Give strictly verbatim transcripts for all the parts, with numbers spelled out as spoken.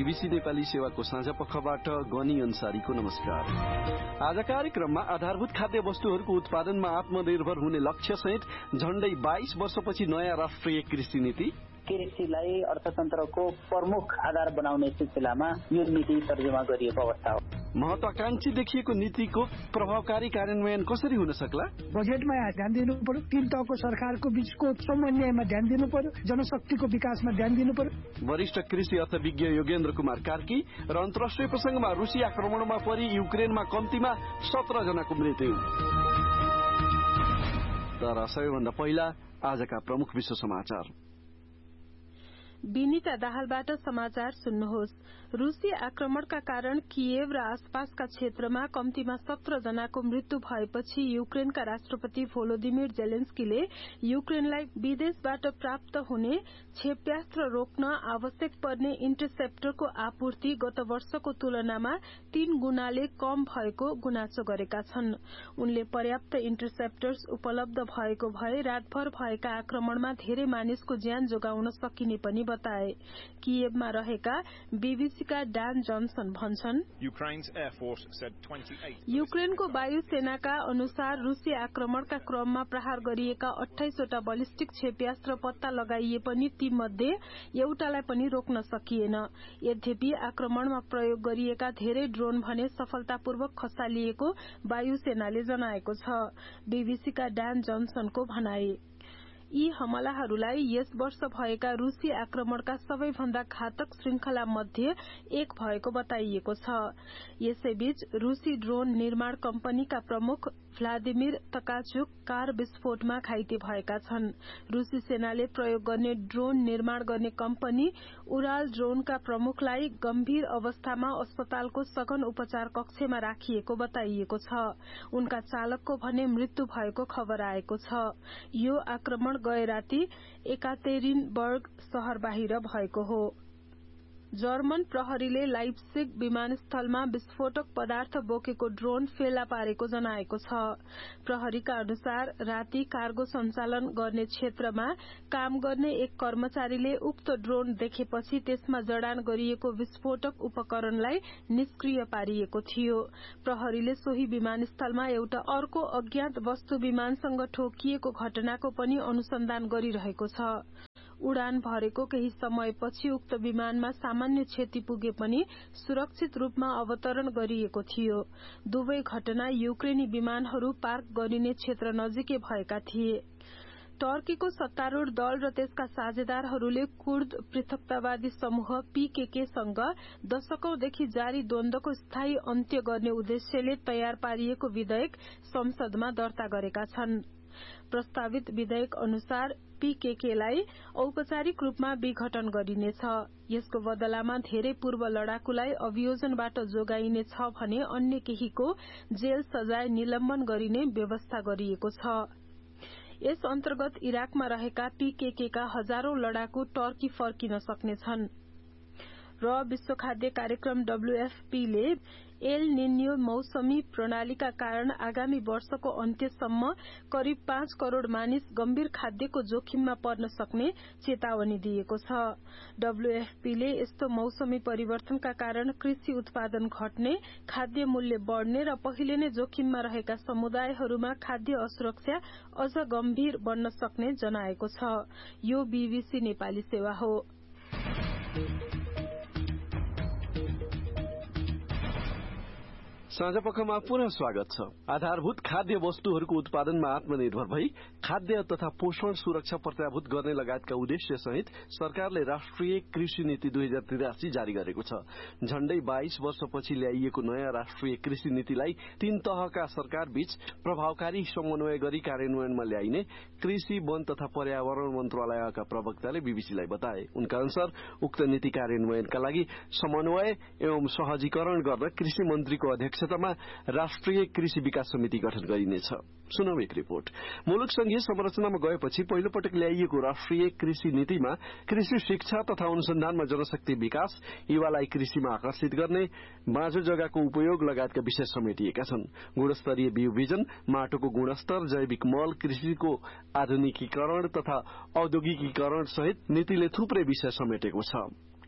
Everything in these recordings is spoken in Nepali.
बीबीसी नेपाली सेवाको साझा पखबाट गनी अन्सारीको नमस्कार। आज कार्यक्रममा आधारभूत खाद्य वस्तुहरूको उत्पादनमा आत्मनिर्भर हुने लक्ष्य सहित झण्डै बाइस वर्षपछि नयाँ राष्ट्रिय कृषि नीति, कृषिलाई अर्थतन्त्रको प्रमुख आधार बनाउने सिलसिलामा यो नीति तर्जुमा गरिएको अवस्था हो। महत्वाकांक्षी देखिएको नीतिको प्रभावकारी कार्यान्वयन कसरी हुन सक्ला? बजेटमा ध्यान दिनु पर्यो, तीन तहको सरकारको बीचको समन्वयमा ध्यान दिनु पर्यो, जनशक्तिको विकासमा ध्यान दिनु पर्यो। वरिष्ठ कृषि अर्थविज्ञ योगेन्द्र कुमार कार्की र अन्तर्राष्ट्रिय प्रसंगमा रुसी आक्रमणमा परि युक्रेनमा कम्तीमा सत्र जनाको मृत्यु। तर सबैभन्दा पहिला आजका प्रमुख विश्व समाचार। विनिता दाहालबाट समाचार सुन्नुहोस्। रूसी आक्रमणका कारण किएभ र आसपासका क्षेत्रमा कम्तीमा सत्र जनाको मृत्यु भएपछि युक्रेनका राष्ट्रपति भोलोदिमिर जेलेन्स्कीले युक्रेनलाई विदेशबाट प्राप्त हुने क्षेप्यास्त्र रोक्न आवश्यक पर्ने इन्टरसेप्टरको आपूर्ति गत वर्षको तुलनामा तीन गुणाले कम भएको गुनासो गरेका छन्। उनले पर्याप्त इन्टरसेप्टर्स उपलब्ध भएको भए रातभर भएका आक्रमणमा धेरै मानिसको ज्यान जोगाउन सकिने पनि बताए। किएभमा रहेका बीबीसीका डान जनसन भन्छन्, युक्रेनको वायुसेनाका अनुसार रूसी आक्रमणका क्रममा प्रहार गरिएका अठाइसवटा बलिस्टिक क्षेप्यास्त्र पत्ता लगाइए पनि ती मध्ये एउटालाई पनि रोक्न सकिएन। यद्यपि आक्रमणमा प्रयोग गरिएका धेरै ड्रोन भने सफलतापूर्वक खसालिएको वायुसेनाले जनाएको छ। बीबीसीका डान जनसनको भनाई, यी हमलाहरूलाई यस वर्ष भएका रूसी आक्रमणका सबैभन्दा घातक श्रृंखला मध्ये एक भएको बताइएको छ। यसैबीच रूसी ड्रोन निर्माण कम्पनीका प्रमुख भ्लादिमिर तकाचुक कार विस्फोटमा घाइते भएका छन्। रूसी सेनाले प्रयोग गर्ने ड्रोन निर्माण गर्ने कम्पनी उराल ड्रोनका प्रमुखलाई गम्भीर अवस्थामा अस्पतालको सघन उपचार कक्षमा राखिएको बताइएको छ। उनका चालकको भने मृत्यु भएको खबर आएको छ। यो आक्रमण गए राति एकातेरिनबर्ग शहर बाहिर भएको हो। जर्मन प्रहरीले लाइप्सिग विमानस्थलमा विस्फोटक पदार्थ बोकेको ड्रोन फेला पारेको जनाएको छ। प्रहरीका अनुसार राति कार्गो सञ्चालन गर्ने क्षेत्रमा काम गर्ने एक कर्मचारीले उक्त ड्रोन देखेपछि त्यसमा जडान गरिएको विस्फोटक उपकरणलाई निष्क्रिय पारिएको थियो। प्रहरीले सोही विमानस्थलमा एउटा अर्को अज्ञात वस्तु विमानसँग ठोकिएको घटनाको पनि अनुसन्धान गरिरहेको छ। उडान भरेको केही समयपछि उक्त विमानमा सामान्य क्षति पुगे पनि सुरक्षित रूपमा अवतरण गरिएको थियो। दुवै घटना युक्रेनी विमानहरू पार्क गरिने क्षेत्र नजिकै भएका थिए। टर्कीको सत्तारूढ़ दल र त्यसका साझेदारहरूले कुर्द पृथकतावादी समूह पीकेकेसँग दशकौंदेखि जारी द्वन्द्वको स्थायी अन्त्य गर्ने उद्देश्यले तयार पारिएको विधेयक संसदमा दर्ता गरेका छन्। प्रस्तावित विधेयक अनुसार पीकेकेलाई औपचारिक रूपमा विघटन गरिनेछ। यसको बदलामा धेरै पूर्व लडाकुलाई अभियोजनबाट जोगाइनेछ भने अन्य केहीको जेल सजाय निलम्बन गरिने व्यवस्था गरिएको छ। यस अन्तर्गत इराकमा रहेका पीकेकेका हजारौं लडाकु टर्की फर्किन सक्नेछन्। र विश्व खाद्य कार्यक्रम डब्ल्यूएफपीले एल निन्यो मौसमी प्रणालीका कारण आगामी वर्षको अन्त्यसम्म करिब पाँच करोड़ मानिस गम्भीर खाद्यको जोखिममा पर्न सक्ने चेतावनी दिएको छ। डब्ल्यूएफपीले यस्तो मौसमी परिवर्तनका कारण कृषि उत्पादन घट्ने, खाद्य मूल्य बढ़ने र पहिले नै जोखिममा रहेका समुदायहरूमा खाद्य असुरक्षा अझ गम्भीर बन्न सक्ने जनाएको छ। यो बीबीसी नेपाली सेवा हो। साँझपखमा पुनः स्वागत छ। आधारभूत खाद्य वस्तुहरूको उत्पादनमा आत्मनिर्भर भई खाद्य तथा पोषण सुरक्षा प्रत्याभूत गर्ने लगायतका उद्देश्य सहित सरकारले राष्ट्रिय कृषि नीति दुई हजार त्रियासी जारी गरेको छ। झण्डै बाइस वर्षपछि ल्याइएको नयाँ राष्ट्रिय कृषि नीतिलाई तीन तहका सरकार बीच प्रभावकारी समन्वय गरी कार्यान्वयनमा ल्याइने कृषि, वन तथा पर्यावरण मन्त्रालयका प्रवक्ताले बीबीसीलाई बताए। उनका अनुसार उक्त नीति कार्यान्वयनका लागि समन्वय एवं सहजीकरण गर्न कृषि मन्त्रीको अध्यक्षतामा राष्ट्रिय कृषि विकास समिति गठन गरिनेछ। सुनौ एक रिपोर्ट। मुलुक संघीय संरचनामा गएपछि पहिलो पटक ल्याइएको राष्ट्रिय कृषि नीतिमा कृषि शिक्षा तथा अनुसन्धानमा जनशक्ति विकास, युवालाई कृषिमा आकर्षित गर्ने, बाँझो जग्गाको उपयोग लगायतका विषय समेटिएका छन्। गुणस्तरीय बिउ बिजन, माटोको गुणस्तर, जैविक मल, कृषिको आधुनिकीकरण तथा औद्योगिकीकरण सहित नीतिले थुप्रै विषय समेटेको छ।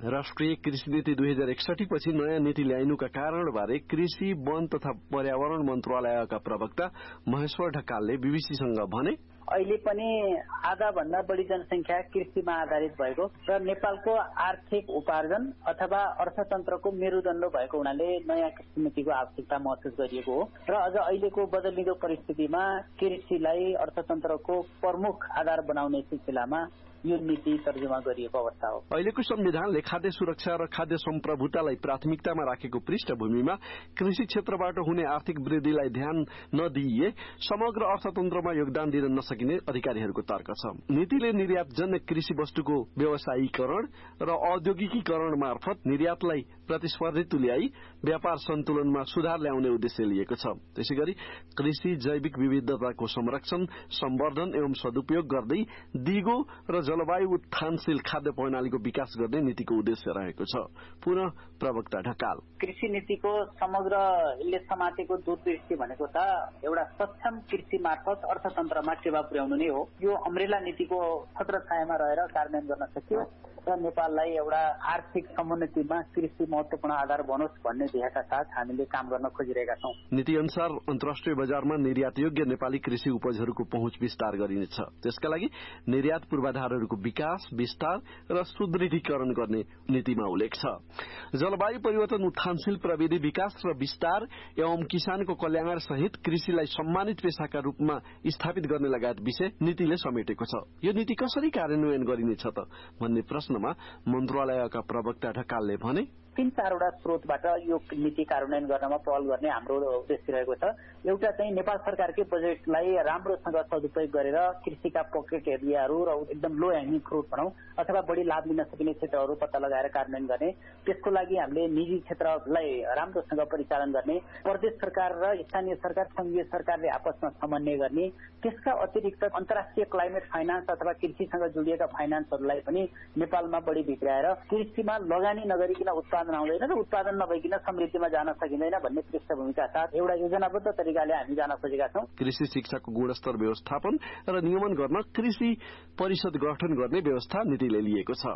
राष्ट्रिय कृषि नीति दुई हजार एकसठी पछि नयाँ नीति ल्याइनुका कारणबारे कृषि वन तथा पर्यावरण मन्त्रालयका प्रवक्ता महेश्वर ढकालले बीबीसीसँग भने, अहिले पनि आधा भन्दा बढी जनसंख्या कृषिमा आधारित भएको र नेपालको आर्थिक उपार्जन अथवा अर्थतन्त्रको मेरुदण्ड भएको हुनाले नयाँ कृषि नीतिको आवश्यकता महसुस गरिएको हो र अझ अहिलेको बदलिँदो परिस्थितिमा कृषिलाई अर्थतन्त्रको प्रमुख आधार बनाउने सिलसिलामा यो नीति तर्जुमा गरिएको अवस्था हो। अहिलेको संविधानले खाद्य सुरक्षा र खाद्य सम्प्रभुतालाई प्राथमिकतामा राखेको पृष्ठभूमिमा कृषि क्षेत्रबाट हुने आर्थिक वृद्धिलाई ध्यान नदिए समग्र अर्थतन्त्रमा योगदान दिन नसकिने अधिकारीहरूको तर्क छ। नीतिले निर्यातजन्य कृषि वस्तुको व्यवसायीकरण र औद्योगिकीकरण मार्फत निर्यातलाई प्रतिस्पर्धी तुल्याई व्यापार सन्तुलनमा सुधार ल्याउने उद्देश्य लिएको छ। त्यसैगरी कृषि जैविक विविधताको संरक्षण, सम्वर्धन एवं सदुपयोग गर्दै दिगो र जलवायु उत्थानशील खाद्य प्रणालीको विकास गर्ने नीतिको उद्देश्य रहेको छ। पुनः प्रवक्ता ढकाल, कृषि नीतिको समग्रले समातेको दूरदृष्टि भनेको त एउटा सक्षम कृषि मार्फत अर्थतन्त्रमा टेवा पुर्याउनु नै हो। यो अम्ब्रेला नीतिको छत्रछायामा रहेर कार्यान्वयन गर्न सकियो र नेपाललाई एउटा आर्थिक समुन्नतिमा कृषि महत्वपूर्ण आधार बनोस् भन्ने ध्येयका साथ हामीले काम गर्न खोजिरहेका छौं। नीति अनुसार अन्तर्राष्ट्रिय बजारमा निर्यातयोग्य नेपाली कृषि उपजहरूको पहुँच विस्तार गरिनेछ। त्यसका लागि निर्यात पूर्वाधारहरूको विकास, विस्तार र सुदृढीकरण गर्ने नीतिमा उल्लेख छ। जलवायु परिवर्तन, उत्थानशील प्रविधि विकास र विस्तार एवं किसानको कल्याण सहित कृषिलाई सम्मानित पेशाका रूपमा स्थापित गर्ने लगायत विषय नीतिले समेटेको छ। यो नीति कसरी कार्यान्वयन गरिनेछ त भन्ने प्रश्नमा मन्त्रालयका प्रवक्ता ढकालले भने, तीन चारवटा स्रोतबाट यो नीति कार्यान्वयन गर्नमा पहल गर्ने हाम्रो उद्देश्य रहेको छ। एउटा चाहिँ नेपाल सरकारकै बजेटलाई राम्रोसँग सदुपयोग गरेर कृषिका पकेट एरियाहरू र एकदम लो ह्याङ्गिङ फ्रुट भनौं अथवा बढी लाभ लिन सकिने क्षेत्रहरू पत्ता लगाएर कार्यान्वयन गर्ने। त्यसको लागि हामीले निजी क्षेत्रलाई राम्रोसँग परिचालन गर्ने, प्रदेश सरकार र स्थानीय सरकार, संघीय सरकारले आपसमा समन्वय गर्ने। त्यसका अतिरिक्त अन्तर्राष्ट्रिय क्लाइमेट फाइनान्स अथवा कृषिसँग जोडिएका फाइनान्सहरूलाई पनि नेपालमा बढी भित्राएर कृषिमा लगानी नगरिकन उत्पादन आउँदैन र उत्पादन नभइकन समृद्धिमा जान सकिँदैन भन्ने पृष्ठभूमिका साथ एउटा योजनाबद्ध तरिकाले हामी जान खोजेका छौं। कृषि शिक्षाको गुणस्तर व्यवस्थापन र नियमन गर्न कृषि परिषद गठन गर्ने व्यवस्था नीतिले लिएको छ।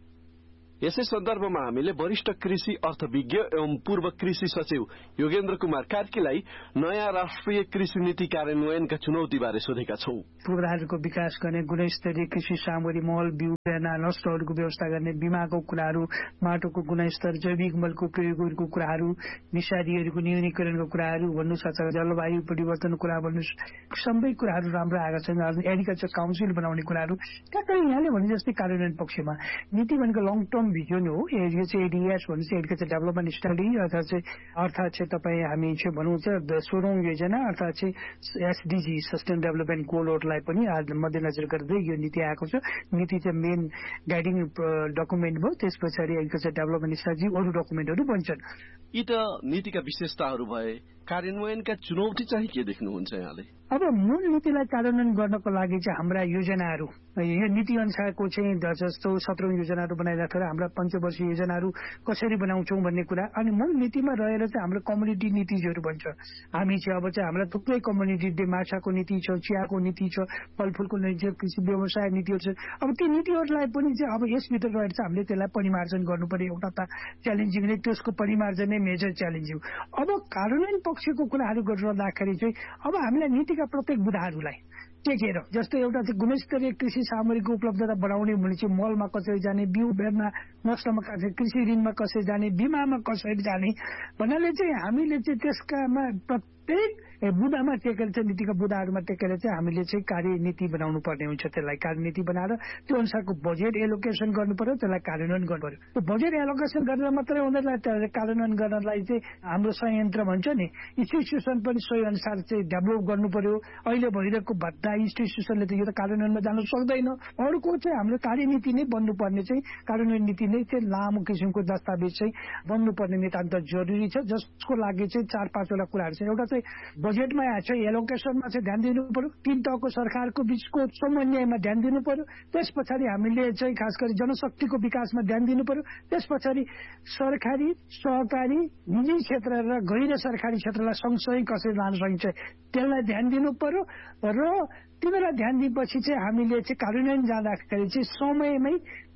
यसै सन्दर्भमा हामीले वरिष्ठ कृषि अर्थविज्ञ एवं पूर्व कृषि सचिव योगेन्द्र कुमार कार्कीलाई नयाँ राष्ट्रिय कृषि नीति कार्यान्वयनका चुनौतीबारे सोधेका छौं। पूर्वाधारको विकास गर्ने, गुणस्तरीय कृषि सामग्री, मल, बिउ, बियाना, नष्टहरूको व्यवस्था गर्ने, बिमाको कुराहरू, माटोको गुणस्तर, जैविक मलको प्रयोगहरूको कुराहरू, निसारीहरूको न्यूनीकरणको कुराहरू भन्नु सक्छ, जलवायु परिवर्तनको कुरा भन्नु, सबै कुराहरू राम्रो आएका छन्। एग्रिकल्चर काउन्सिल बनाउने कुराहरू ठ्याक्कै यहाँले भने जस्तै कार्यान्वयन पक्षमा नीति भनेको लङ टर्म भिजन हो। यो चाहिँ एडिएस भन्छ, एग्रिकल्चर डेभलपमेन्ट स्टडी, अर्थात् चाहिँ अर्थात् चाहिँ तपाईँ हामी चाहिँ भनौँ सोह्रौं योजना अर्थात् चाहिँ एसडिजी सस्टेन डेभलपमेन्ट गोलहरूलाई पनि मध्यनजर गर्दै यो नीति आएको छ। नीति चाहिँ मेन गाइडिङ डकुमेन्ट भयो, त्यस पछाडि एग्रिकल्चर डेभलपमेन्ट स्ट्राटेजी अरू डकुमेन्टहरू बन्छन्। यी त नीतिका विशेषताहरू भए, कार्यान्वयनका चुनौती चाहिँ के देख्नुहुन्छ यहाँले? अब मूल नीतिलाई कार्यान्वयन गर्नको लागि चाहिँ हाम्रा योजनाहरू, यो नीति अनुसारको चाहिँ जस्तो सत्रौं योजनाहरू बनाइराखेर हाम्रा पञ्चवर्षीय योजनाहरू कसरी बनाउँछौँ भन्ने कुरा, अनि मूल नीतिमा रहेर चाहिँ हाम्रो कम्युनिटी नीतिजहरू भन्छ। हामी चाहिँ अब चाहिँ हाम्रा थुप्रै कम्युनिटी, माछाको नीति छ, चियाको नीति छ, फलफुलको नीति छ, कृषि व्यवसाय नीतिहरू छ। अब ती नीतिहरूलाई पनि चाहिँ अब यसभित्र रहेर चाहिँ हामीले त्यसलाई परिमार्जन गर्नु पर्यो। एउटा त च्यालेन्जिङ नै, त्यसको परिमार्जन नै मेजर च्यालेन्ज हो। अब कार्यान्वयन पक्षको कुराहरू गरिरहँदाखेरि चाहिँ अब हामीलाई नीतिका प्रत्येक बुदाहरूलाई टेकेर, जस्तो एउटा चाहिँ गुणस्तरीय कृषि सामग्रीको उपलब्धता बढाउने भने चाहिँ मलमा कसरी जाने, बिउ बेर्ना नष्टमा कसरी, कृषि ऋणमा कसरी जाने, बिमामा कसरी जाने भन्नाले चाहिँ हामीले चाहिँ त्यसकामा प्रत्येक बुदामा टेकेर चाहिँ नीतिका बुदाहरूमा टेकेर चाहिँ हामीले चाहिँ कार्यनीति बनाउनु पर्ने हुन्छ। त्यसलाई कार्यनीति बनाएर त्यो अनुसारको बजेट एलोकेसन गर्नु पर्यो, त्यसलाई कार्यान्वयन गर्नु पर्यो। त्यो बजेट एलोकेसन गरेर मात्रै हुँदैन, त्यसलाई कार्यान्वयन गर्नलाई चाहिँ हाम्रो संयन्त्र भन्छ नि, इन्स्टिट्युसन पनि सोही अनुसार चाहिँ डेभलप गर्नु पर्यो। अहिले भइरहेको भद्दा इन्स्टिट्युसनले त यो त कार्यान्वयनमा जानु सक्दैन। अरूको चाहिँ हाम्रो कार्यनीति नै बन्नुपर्ने चाहिँ कार्यान्वयन नीति नै चाहिँ लामो किसिमको दस्तावेज चाहिँ बन्नुपर्ने नितान्त जरुरी छ, जसको लागि चाहिँ चार पाँचवटा कुराहरू छ। एउटा चाहिँ बजेटमा छ, एलोकेसनमा चाहिँ ध्यान दिनु पर्यो, तीन तहको सरकारको बीचको समन्वयमा ध्यान दिनु पर्यो, त्यस पछाडि हामीले चाहिँ खास गरी जनशक्तिको विकासमा ध्यान दिनु पर्यो, त्यस पछाडि सरकारी, सहकारी, निजी क्षेत्र र गैर सरकारी क्षेत्रलाई सँगसँगै कसरी लान सकिन्छ त्यसलाई ध्यान दिनु पर्यो। र तिनीहरूलाई ध्यान दिएपछि चाहिँ हामीले चाहिँ कार्यान्वयन जाँदाखेरि चाहिँ समयमै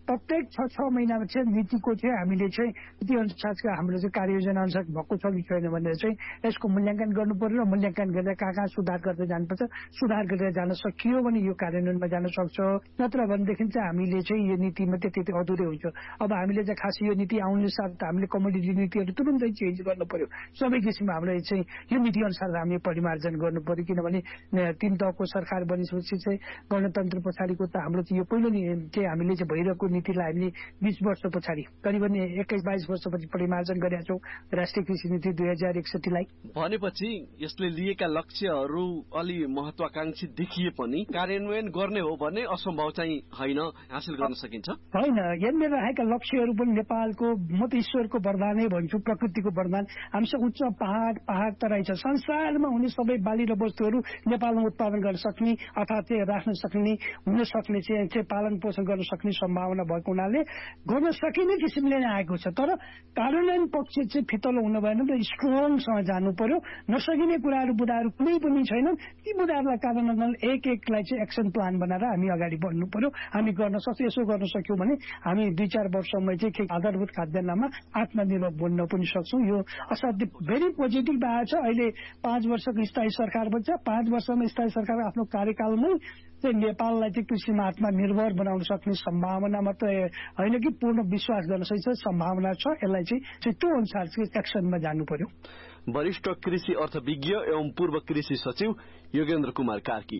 प्रत्येक छ छ महिनामा चाहिँ नीतिको चाहिँ हामीले चाहिँ नीति अनुसारको हाम्रो चाहिँ कार्ययोजना अनुसार भएको छ कि छैन भनेर चाहिँ यसको मूल्याङ्कन गर्नु पर्यो र मूल्याङ्कन गरेर कहाँ कहाँ सुधार गर्दै जानुपर्छ, सुधार गरेर जान सकियो भने यो कार्यान्वयनमा जान सक्छ, नत्र भनेदेखि चाहिँ हामीले चाहिँ यो नीतिमा त्यति अधुरै हुन्छ। अब हामीले चाहिँ खास यो नीति आउने साथ हामीले कमोडिटी नीतिहरू तुरुन्तै चेन्ज गर्नु पर्यो। सबै किसिममा हामीले चाहिँ यो नीति अनुसार हामीले परिमार्जन गर्नु पर्यो, किनभने तीन तहको सरकार बनेपछि चाहिँ गणतन्त्र पछाडिको त हाम्रो चाहिँ यो पहिलो चाहिँ हामीले चाहिँ भइरहेको नीतिलाई हामीले बीस वर्ष पछाडि करिबन एक्काइस बाइस वर्षपछि परिमार्जन गरेका छौँ राष्ट्रिय कृषि नीति दुई हजार एकसठीलाई। भनेपछि यसले लिएका लक्ष्यहरू अलि महत्वाकांक्षी देखिए पनि कार्यान्वयन गर्ने हो भने असम्भव चाहिँ होइन, हासिल गर्न सकिन्छ होइन। यहाँनिर रहेका लक्ष्यहरू पनि नेपालको म त ईश्वरको वरदानै भन्छु, प्रकृतिको वरदान। हामीसँग उच्च पहाड पहाड तराई छ। संसारमा हुने सबै बाली र वस्तुहरू नेपालमा उत्पादन गर्न सक्ने अथवा चाहिँ राख्न सक्ने हुन सक्ने चाहिँ पालन पोषण गर्न सक्ने सम्भावना भएको हुनाले गर्न सकिने किसिमले नै आएको छ। तर कार्यान्वयन पक्ष चाहिँ फितलो हुनु भएन र स्ट्रङसँग जानु पर्यो। नसकिने कुराहरू बुदाहरू कुनै पनि छैनन्। ती बुदाहरूलाई कार्यान्वयन एक एकलाई चाहिँ एक्सन प्लान बनाएर हामी अगाडि बढ्नु पर्यो। हामी गर्न सक्छौँ। यसो गर्न सक्यौँ भने हामी दुई चार वर्षमा चाहिँ आधारभूत खाद्यान्नमा आत्मनिर्भर बन्न पनि सक्छौँ। यो असाध्यै भेरी पोजिटिभ भएको छ। अहिले पाँच वर्षको स्थायी सरकार बन्छ। पाँच वर्षमा स्थायी सरकार आफ्नो कार्यकालमै चाहिँ नेपाललाई चाहिँ कृषिमा आत्मनिर्भर बनाउन सक्ने सम्भावना मात्र होइन कि पूर्ण विश्वास गर्न सकिन्छ, सम्भावना छ। यसलाई चाहिँ त्यो अनुसार चाहिँ एक्सनमा जानु पर्यो। वरिष्ठ कृषि अर्थविज्ञ एवं पूर्व कृषि सचिव योगेन्द्र कुमार कार्की।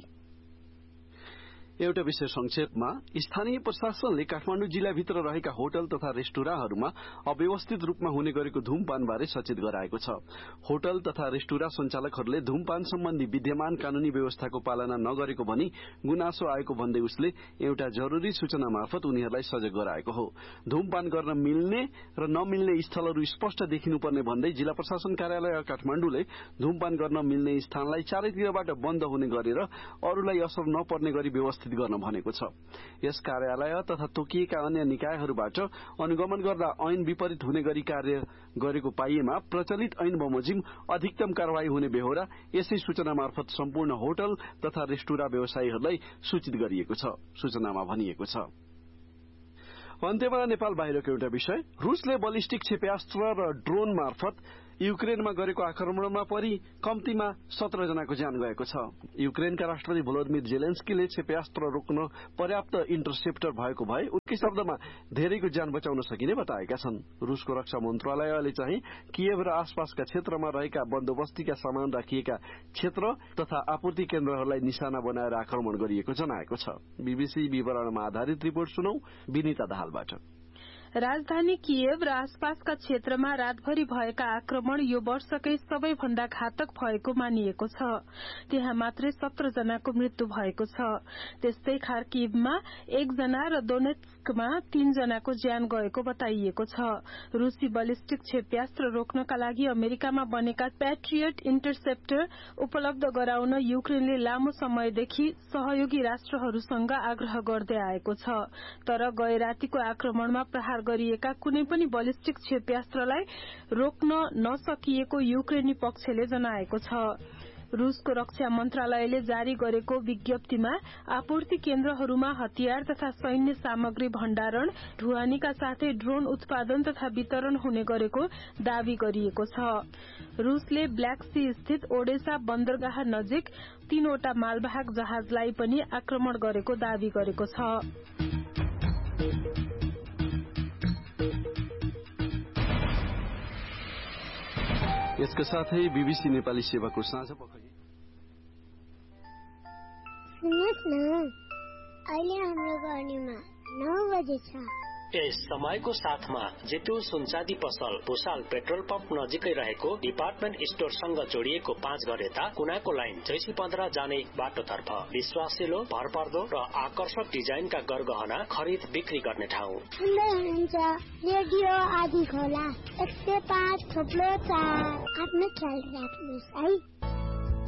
एउटा विषय संक्षेपमा, स्थानीय प्रशासनले काठमाडौँ जिल्लाभित्र रहेका होटल तथा रेस्टुराँहरूमा अव्यवस्थित रूपमा हुने गरेको धूमपानबारे सचेत गराएको छ। होटल तथा रेस्टुराँ सञ्चालकहरूले धूमपान सम्बन्धी विद्यमान कानूनी व्यवस्थाको पालना नगरेको भनी गुनासो आएको भन्दै उसले एउटा जरूरी सूचना मार्फत उनीहरूलाई सजग गराएको हो। धूमपान गर्न मिल्ने र नमिल्ने स्थलहरू स्पष्ट देखिनुपर्ने भन्दै जिल्ला प्रशासन कार्यालय काठमाडौँले धूमपान गर्न मिल्ने स्थानलाई चारैतिरबाट बन्द हुने गरेर अरूलाई असर नपर्ने गरी व्यवस्था गर्न भनेको छ। यस कार्यालय तथा तोकिएका अन्य निकायहरूबाट अनुगमन गर्दा ऐन विपरीत हुने गरी कार्य गरेको पाइएमा प्रचलित ऐन बमोजिम अधिकतम कारवाही हुने बेहोरा यसै सूचना मार्फत सम्पूर्ण होटल तथा रेस्टुराँ व्यवसायीहरूलाई सूचित गरिएको छ, सूचनामा भनिएको छ। अन्त्यमा नेपाल बाहिरको एउटा विषय, रुसले बलिस्टिक क्षेप्यास्त्र र ड्रोन मार्फत युक्रेनमा गरेको आक्रमणमा परि कम्तीमा सत्र जनाको ज्यान गएको छ। युक्रेनका राष्ट्रपति भोलोदिमिर जेलेन्स्कीले क्षेप्यास्त्र रोक्न पर्याप्त इन्टरसेप्टर भएको भए उनकै शब्दमा धेरैको ज्यान बचाउन सकिने बताएका छन्। रुसको रक्षा मन्त्रालयले चाहिँ कियेभ र आसपासका क्षेत्रमा रहेका बन्दोबस्तीका सामान राखिएका क्षेत्र तथा आपूर्ति केन्द्रहरूलाई निशाना बनाएर आक्रमण गरिएको जनाएको छ। बीबीसी विवरणमा आधारित रिपोर्ट सुनौ विनिता दाहालबाट। राजधानी कियेभ र आसपासका क्षेत्रमा रातभरि भएका आक्रमण यो वर्षकै सबैभन्दा घातक भएको मानिएको छ। त्यहाँ मात्रै सत्र जनाको मृत्यु भएको छ। त्यस्तै खार्किभमा एकजना र दोनेत्स्कमा तीन जनाको ज्यान गएको बताइएको छ। रूसी बलिस्टिक क्षेप्यास्त्र रोक्नका लागि अमेरिकामा बनेका प्याट्रियट इन्टरसेप्टर उपलब्ध गराउन युक्रेनले लामो समयदेखि सहयोगी राष्ट्रहरूसँग आग्रह गर्दै आएको छ। तर गए रातिको आक्रमणमा प्रहार गरिएका कुनै पनि बलिस्टिक क्षेप्यास्त्रलाई रोक्न नसकिएको युक्रेनी पक्षले जनाएको छ। रूसको रक्षा मन्त्रालयले जारी गरेको विज्ञप्तिमा आपूर्ति केन्द्रहरूमा हतियार तथा सैन्य सामग्री भण्डारण, ढुवानीका साथै ड्रोन उत्पादन तथा वितरण हुने गरेको दावी गरिएको छ। रूसले ब्ल्याक सी स्थित ओडेसा बन्दरगाह नजिक तीनवटा मालवाहक जहाजलाई पनि आक्रमण गरेको दावी गरेको छ। यसका साथै बीबीसी नेपाली सेवाको साँझ पख सुन्नुहोस् न, अहिले हाम्रो गर्नीमा नौ बजे छ। यस समयको साथमा जेतु सुनचाँदी पसल भुसाल पेट्रोल पम्प नजिकै रहेको डिपार्टमेन्ट स्टोरसँग जोडिएको पाँच घर यता कुनाको लाइन जैसी पन्ध्र जाने बाटोतर्फ विश्वासिलो, भरपर्दो र आकर्षक डिजाइनका गरगहना खरिद बिक्री गर्ने ठाउँ। सुन्दै हुनुहुन्छ रेडियो आदि खोला एक सय पाँच थोप्लो चार। आफ्नो ख्याल राख्नुहोस् है।